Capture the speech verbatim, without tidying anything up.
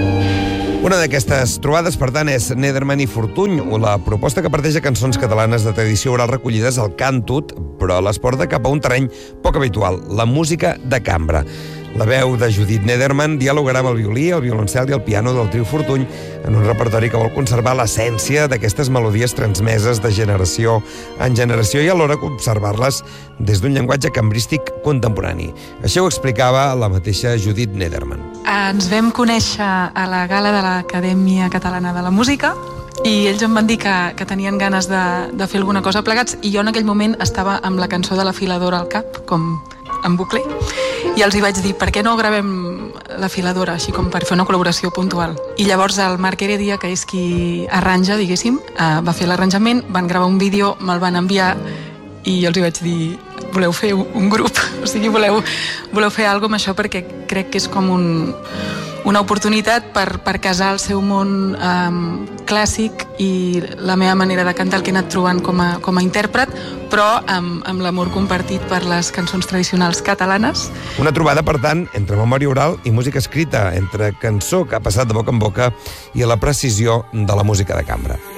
Una d'aquestes trobades, per tant, és Nederman i Fortuny, la proposta que parteix de cançons catalanes de tradició oral recollides al càntut, però les porta cap a un terreny poc habitual, la música de cambra. La veu de Judit Nederman dialogarà amb el violí, el violoncel i el piano del trio Fortuny en un repertori que vol conservar l'essència d'aquestes melodies transmeses de generació en generació i alhora observar-les des d'un llenguatge cambrístic contemporani. Això ho explicava la mateixa Judit Nederman. Ens vam conèixer a la gala de l'Acadèmia Catalana de la Música i ells em van dir que, que tenien ganes de, de fer alguna cosa plegats i jo en aquell moment estava amb la cançó de l'afiladora al cap, com en bucle, i els hi vaig dir, per què no gravem l'afiladora, així com per fer una col·laboració puntual? I llavors el Marc Heredia, que és qui arranja, diguéssim, eh, va fer l'arranjament, van gravar un vídeo, me'l van enviar i els hi vaig dir, voleu fer un grup? O sigui, voleu, voleu fer alguna cosa amb això perquè crec que és com un, una oportunitat per, per casar el seu món eh, clàssic i la meva manera de cantar, el que he anat trobant com a, com a intèrpret, però amb, amb l'amor compartit per les cançons tradicionals catalanes. Una trobada, per tant, entre memòria oral i música escrita, entre cançó que ha passat de boca en boca i la precisió de la música de cambra.